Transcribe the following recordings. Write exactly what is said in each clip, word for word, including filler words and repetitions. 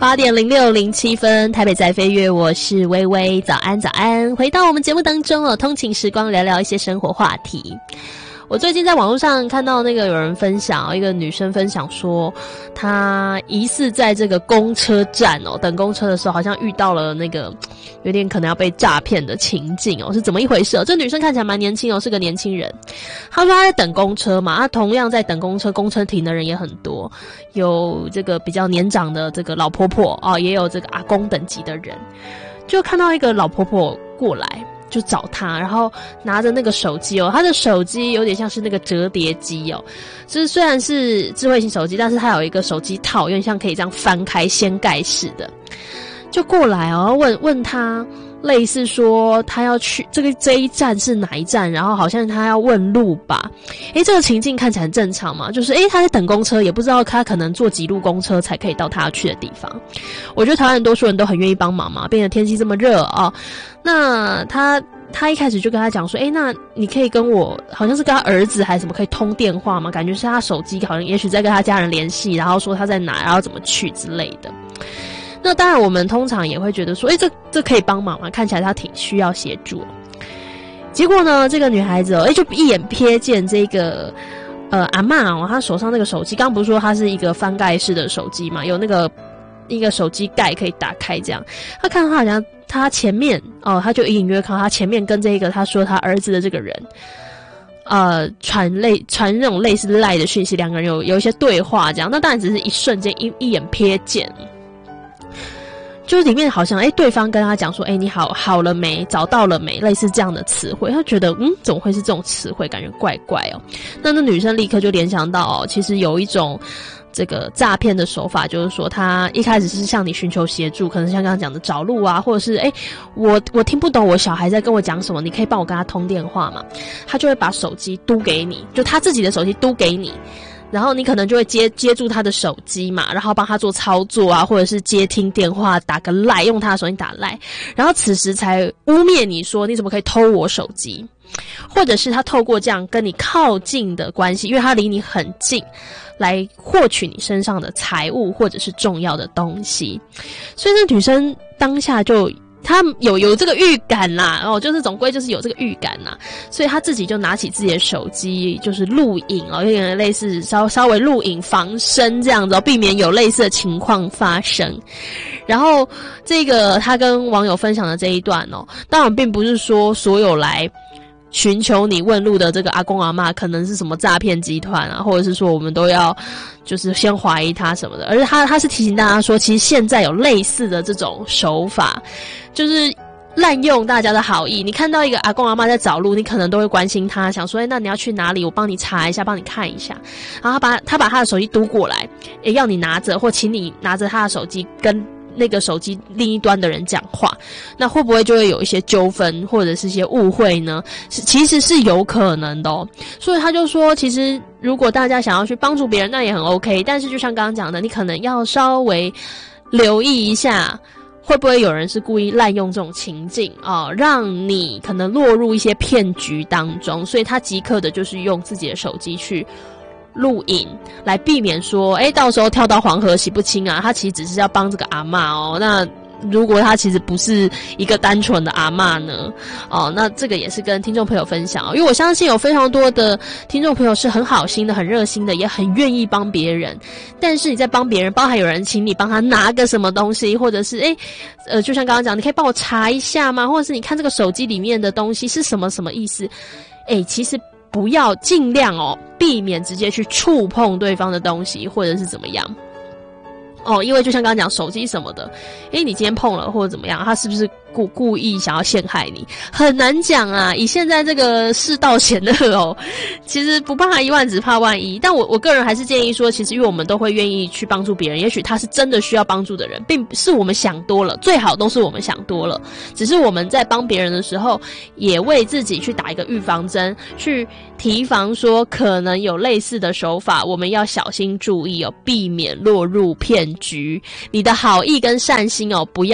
八点零六零七分，台北在飞跃，我是微微，早安早安，回到我们节目当中哦，通勤时光聊聊一些生活话题。我最近在网络上看到那个有人分享，一个女生分享说，她疑似在这个公车站哦，等公车的时候，好像遇到了那个有点可能要被诈骗的情境哦，是怎么一回事哦？这女生看起来蛮年轻哦，是个年轻人。她说她在等公车嘛，她同样在等公车，公车停的人也很多，有这个比较年长的这个老婆婆哦，也有这个阿公等级的人，就看到一个老婆婆过来。就找他，然后拿着那个手机哦，他的手机有点像是那个折叠机哦，就是虽然是智慧型手机，但是它有一个手机套，有点像可以这样翻开掀盖式的，就过来哦，问问他，类似说他要去这个这一站是哪一站，然后好像他要问路吧。诶，这个情境看起来很正常嘛，就是诶他在等公车，也不知道他可能坐几路公车才可以到他要去的地方。我觉得台湾多数人都很愿意帮忙嘛，变得天气这么热啊、哦，那他他一开始就跟他讲说，诶那你可以跟我，好像是跟他儿子还是什么可以通电话吗？感觉是他手机好像也许在跟他家人联系，然后说他在哪，然后怎么去之类的。那当然我们通常也会觉得说，诶这这可以帮忙吗？看起来他挺需要协助、哦。结果呢，这个女孩子哦，诶就一眼瞥见这个呃阿嬷哦，她手上那个手机，刚刚不是说它是一个翻盖式的手机嘛，有那个一个手机盖可以打开这样。她看到她好像她前面哦，她就隐隐约约看到她前面跟这个她说她儿子的这个人。呃，传类传那种类似赖的讯息，两个人有有一些对话这样，那当然只是一瞬间一一眼瞥见。就是里面好像，诶对方跟他讲说，诶你好好了没？找到了没？类似这样的词汇，他觉得，嗯，怎么会是这种词汇？感觉怪怪哦。那那女生立刻就联想到，哦，其实有一种这个诈骗的手法，就是说，他一开始是向你寻求协助，可能像刚刚讲的找路啊，或者是，诶我我听不懂我小孩在跟我讲什么，你可以帮我跟他通电话嘛？他就会把手机嘟给你，就他自己的手机嘟给你。然后你可能就会接接住他的手机嘛，然后帮他做操作啊，或者是接听电话，打个赖，用他的手机打赖，然后此时才污蔑你说你怎么可以偷我手机，或者是他透过这样跟你靠近的关系，因为他离你很近，来获取你身上的财物或者是重要的东西。所以那女生当下就。他有有这个预感啦，哦，就是总归就是有这个预感啦，所以他自己就拿起自己的手机，就是录影哦，有点类似稍稍微录影防身这样子哦，避免有类似的情况发生。然后这个他跟网友分享的这一段哦，当然并不是说所有来寻求你问路的这个阿公阿嬷可能是什么诈骗集团啊，或者是说我们都要就是先怀疑他什么的，而是他他是提醒大家说，其实现在有类似的这种手法，就是滥用大家的好意。你看到一个阿公阿嬷在找路，你可能都会关心他，想说，诶那你要去哪里？我帮你查一下，帮你看一下。然后他把他把他的手机嘟过来，也要你拿着，或请你拿着他的手机跟那个手机另一端的人讲话，那会不会就会有一些纠纷或者是一些误会呢？是其实是有可能的哦。所以他就说，其实如果大家想要去帮助别人，那也很 OK， 但是就像刚刚讲的，你可能要稍微留意一下，会不会有人是故意滥用这种情境啊、哦，让你可能落入一些骗局当中，所以他即刻的就是用自己的手机去录影，来避免说，诶到时候跳到黄河洗不清啊。他其实只是要帮这个阿嬷哦，那如果他其实不是一个单纯的阿嬷呢？哦，那这个也是跟听众朋友分享哦，因为我相信有非常多的听众朋友是很好心的、很热心的，也很愿意帮别人。但是你在帮别人，包含有人请你帮他拿个什么东西，或者是诶呃，就像刚刚讲，你可以帮我查一下吗？或者是你看这个手机里面的东西是什么什么意思？诶其实不要尽量哦，避免直接去触碰对方的东西，或者是怎么样。哦，因为就像刚刚讲手机什么的，诶你今天碰了或者怎么样，他是不是故故意想要陷害你？很难讲啊。以现在这个世道险恶哦，其实不怕一万，只怕万一。但我我个人还是建议说，其实因为我们都会愿意去帮助别人，也许他是真的需要帮助的人，并不是我们想多了，最好都是我们想多了。只是我们在帮别人的时候，也为自己去打一个预防针，去提防说可能有类似的手法，我们要小心注意哦，避免落入骗局。你的好意跟善心哦，不要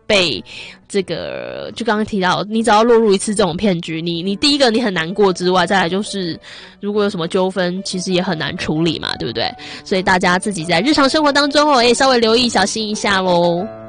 被这个，就刚刚提到，你只要落入一次这种骗局，你你第一个你很难过之外，再来就是如果有什么纠纷，其实也很难处理嘛，对不对？所以大家自己在日常生活当中哦，也稍微留意小心一下咯。